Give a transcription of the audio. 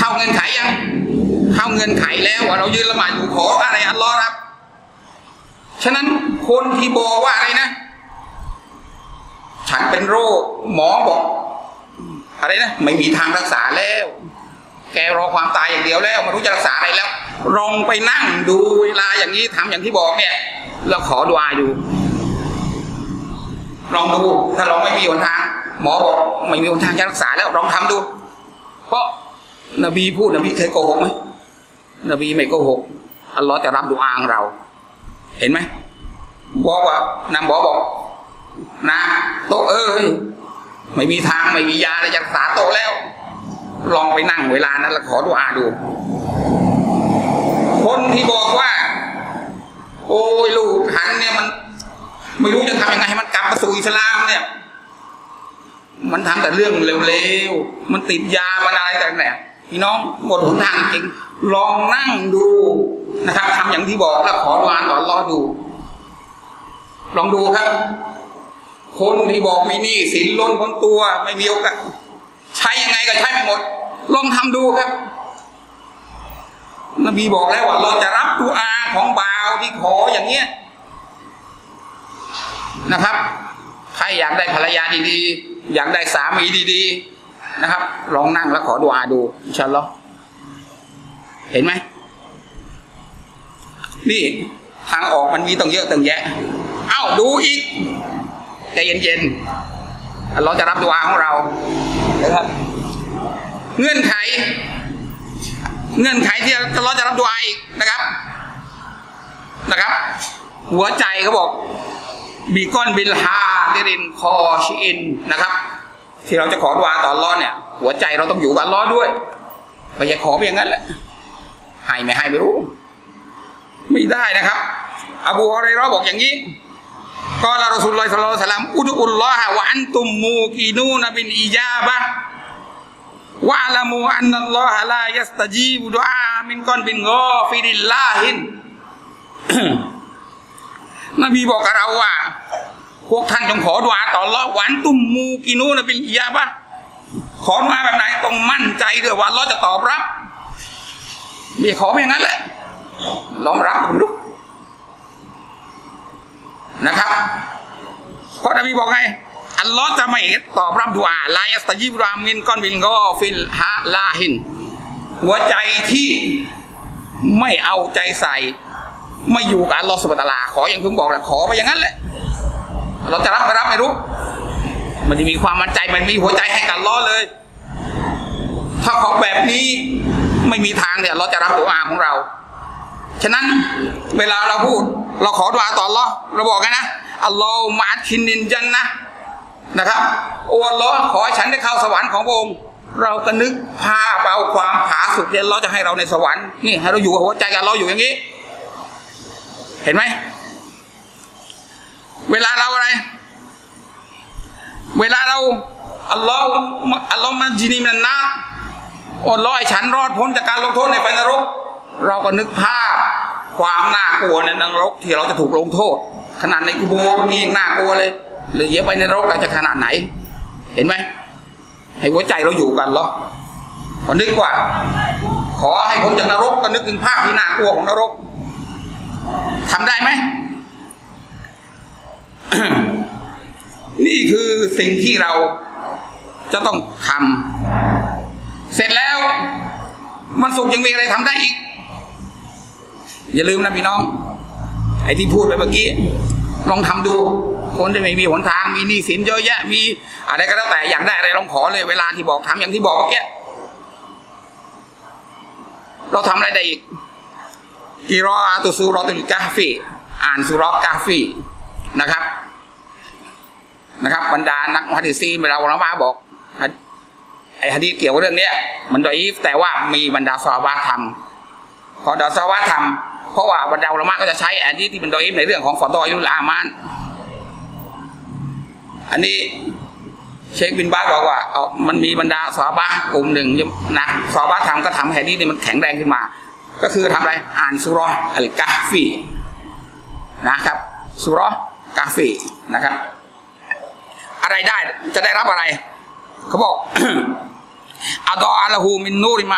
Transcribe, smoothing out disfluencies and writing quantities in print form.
าเงื่อนไขยังเข้าเงื่อนไขแล้วว่าเรายืนละหมาดอยู่ขออะไรอัลลอฮ์ครับฉะนั้นคนที่บอกว่าอะไรนะฉันเป็นโรคหมอบอกอะไรนะไม่มีทางรักษาแล้วแกรอความตายอย่างเดียวแล้วไม่รู้จะรักษาอะไรแล้วลองไปนั่งดูเวลาอย่างนี้ทำอย่างที่บอกเนี่ยแล้วขอดุอาอยู่ลองดูถ้าเราไม่มีหนทางหมอบอกไม่มีหนทางจะรักษาแล้วลองทำดูเพราะนบีพูดนบีเคยโกหกไหมนบีไม่โกหกอัลลอฮ์จะรับดุอาของเราเห็นไหมบอกว่านางบอกนะโตไม่มีทางไม่มียาจะรักษาโตแล้วลองไปนั่งเวลานั้นแล้วขอดุอาดูคนที่บอกว่าโอ้ยลูกหันเนี่ยมันไม่รู้จะทำยังไงให้มันกลับมาสู่อิสลามเนี่ยมันทำแต่เรื่องเร็วๆมันติดยามันอะไรแต่ไหนพี่น้องหมดหนทางจริงลองนั่งดูนะครับทำอย่างที่บอกแล้วขอดุอาต่ออัลเลาะห์ดูลองดูครับคนที่บอกมีหนี้สินล้นพ้นตัวไม่มีโอกาสใช้ยังไงก็ใช้ไม่หมดลองทำดูครับนบีบอกแล้วว่าเราจะรับดุอาของบ่าวที่ขออย่างเงี้ยนะครับใครอยากได้ภรรยาดีๆอยากได้สามีดีๆนะครับลองนั่งแล้วขอดุอาดูอินชาอัลลอฮ์เห็นไหมนี่ทางออกมันมีตั้งเยอะตั้งแยะเอ้าดูอีกใจเย็นๆเราจะรับดุอาของเรานะครับเงื่อนไขที่เราจะรับดุอาอีกนะครับหัวใจเขาบอกบีก้อนบิลฮาเดรินคอชิอินนะครับที่เราจะขอดุอาต่ออัลเลาะห์เนี่ยหัวใจเราต้องอยู่กับอัลเลาะห์ด้วยไม่ใช่ขอเพียงนั้นแหละให้ไม่ให้ไม่รู้ไม่ได้นะครับอบูฮุรอยเราะห์บอกอย่างนี้กอลารอซูลุลลอฮิศ็อลลัลลอฮุอะลัยฮิวะซัลลัมอุดุลลอฮะวะอันตุมมูกีนูนบิลอิญาบะฮ์วะอะละมูอันนัลลอฮะลายัสตะญีบุดุอามินกอนบินกอฟิริลลาฮิน นบีบอกกับเราว่าพวกท่านจงขอดุอาต่ออัลเลาะห์วะอันตุมมูกีนูนบิลอิญาบะฮ์ขอมาแบบไหนต้องมั่นใจด้วยว่าอัลเลาะห์จะตอบรับไม่ขออย่างนั้นแหละลองรับดูนะครับเพราะนบีบอกไงอัลลอฮ์จะไม่ตอบรับดุอาลายัสตะญีบุดุอามินกอนบินกอฟิลฮะลาฮินหัวใจที่ไม่เอาใจใส่ไม่อยู่กับอัลลอฮ์ซุบฮานะฮูวะตะอาลาขออย่างที่ผมบอกแหละขอไปอย่างนั้นแหละเราจะรับไม่รับไม่รู้มันจะมีความมั่นใจมันมีหัวใจให้กับอัลลอฮ์เลยถ้าขอแบบนี้ไม่มีทางเนี่ยเราจะรับดุอาของเราฉะนั้นเวลาเราพูดเราขอดุอาต่ออัลเลาะห์เราบอกกันนะอัลลอฮุมะอัดคินนินจันนะนะครับโอ้อัลเลาะห์ขอให้ฉันได้เข้าสวรรค์ของพระองค์เราก็นึกภาพเอาความผาสุกที่อัลเลาะห์จะให้เราในสวรรค์นี่ให้เราอยู่กับหัวใจกับอัลเลาะห์อยู่อย่างนี้เห็นไหมเวลาเราอะไรเวลาเราอัลลอฮ์มันจินีมันนะอัลเลาะห์ให้ฉันรอดพ้นจากการลงโทษในไฟนรกเราก็นึกภาพความน่ากลัวในนรกที่เราจะถูกลงโทษขนาดในกุโบร์มันยังน่ากลัวเลยหรือเยอะไปในนรกเราจะขนาดไหนเห็นไหมให้หัวใจเราอยู่กันเหรอพอนึกว่าขอให้พ้นจากนรกก็นึกถึงภาพที่น่ากลัวของนรกทำได้ไหม นี่คือสิ่งที่เราจะต้องทำเสร็จแล้วมันสุขยังมีอะไรทำได้อีกอย่าลืมนะพี่น้องไอ้ที่พูดไปเมื่อกี้ลองทำดูคนที่ไม่มีหนทางมีหนี้สินเยอะแยะมีอะไรก็แล้วแต่อยากได้อะไรลองขอเลยเวลาที่บอกทำอย่างที่บอกเมื่อกี้เราทำอะไรได้อีกกิรออะตุซูเราะตุลกะฮ์ฟีอ่านซูเราะห์กะฮ์ฟีนะครับบรรดานักหะดีษเวลาอุลามะบอกไอ้หะดีษเกี่ยวกับเรื่องนี้มันดออีฟแต่ว่ามีบรรดาซอฮาบะห์ทำพอดาซอฮาบะห์ทำเพราะว่าบรรดาอุลามะก็จะใช้หะดีษที่เป็นดออีฟในเรื่องของฟอฎออิลุลอามานอันนี้เชคบินบาซบอกว่ามันมีบรรดาซอฮาบะห์กลุ่มหนึ่งนะซอฮาบะห์ทำก็ทำหะดีษนี่มันแข็งแรงขึ้นมาก็คือทำอะไรอ่านซูเราะห์อัลกะฮ์ฟีนะครับซูเราะห์กะฮ์ฟีนะครับอะไรได้จะได้รับอะไรเขาบอก อัดออะละฮูมินนูริมา